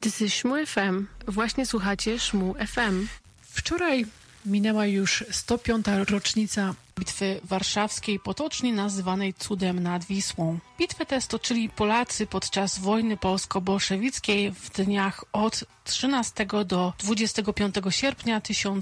This is Szmu FM. Właśnie słuchacie Szmu FM. Wczoraj minęła już 105. rocznica Bitwy Warszawskiej, potocznie nazywanej Cudem nad Wisłą. Bitwę tę stoczyli Polacy podczas wojny polsko-bolszewickiej w dniach od 13 do 25 sierpnia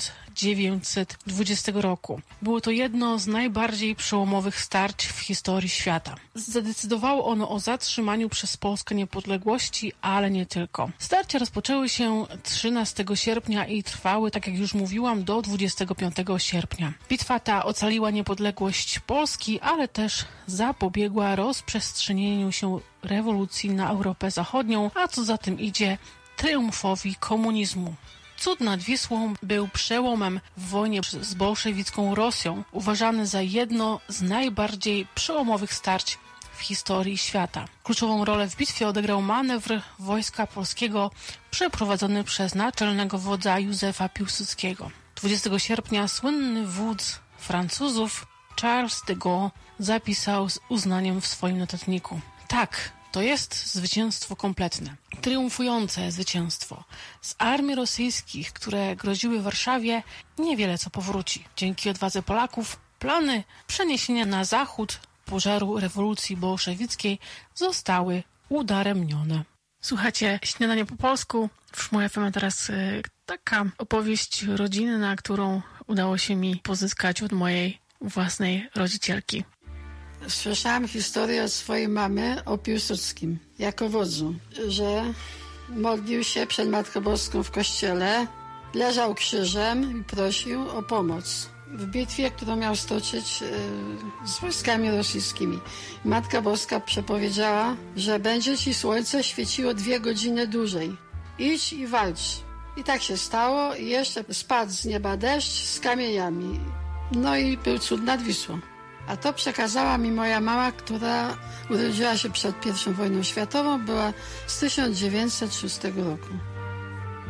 1920 roku. Było to jedno z najbardziej przełomowych starć w historii świata. Zadecydowało ono o zatrzymaniu przez Polskę niepodległości, ale nie tylko. Starcia rozpoczęły się 13 sierpnia i trwały, tak jak już mówiłam, do 25 sierpnia. Bitwa ta ocaliła niepodległość Polski, ale też zapobiegła rozprzestrzenieniu się rewolucji na Europę Zachodnią, a co za tym idzie, triumfowi komunizmu. Cud nad Wisłą był przełomem w wojnie z bolszewicką Rosją, uważany za jedno z najbardziej przełomowych starć w historii świata. Kluczową rolę w bitwie odegrał manewr Wojska Polskiego przeprowadzony przez naczelnego wodza Józefa Piłsudskiego. 20 sierpnia słynny wódz Francuzów Charles de Gaulle zapisał z uznaniem w swoim notatniku: tak, to jest zwycięstwo kompletne, triumfujące zwycięstwo. Z armii rosyjskich, które groziły Warszawie, niewiele co powróci. Dzięki odwadze Polaków plany przeniesienia na zachód pożaru rewolucji bolszewickiej zostały udaremnione. Słuchacie Śniadanie po polsku. W Szmu FM a teraz taka opowieść rodzinna, którą udało się mi pozyskać od mojej własnej rodzicielki. Słyszałam historię od swojej mamy o Piłsudskim jako wodzu, że modlił się przed Matką Boską w kościele, leżał krzyżem i prosił o pomoc w bitwie, którą miał stoczyć z wojskami rosyjskimi. Matka Boska przepowiedziała, że będzie ci słońce świeciło 2 godziny dłużej. Idź i walcz. I tak się stało i jeszcze spadł z nieba deszcz z kamieniami. No i był cud nad Wisłą. A to przekazała mi moja mama, która urodziła się przed I wojną światową, była z 1906 roku.